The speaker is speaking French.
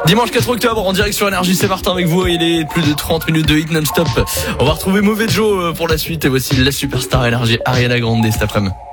Dimanche 4 octobre, en direct sur Énergie, c'est Martin avec vous. Il est plus de 30 minutes de hit non-stop. On va retrouver Mauvais Joe pour la suite. Et voici la superstar Énergie Ariana Grande cet après-midi.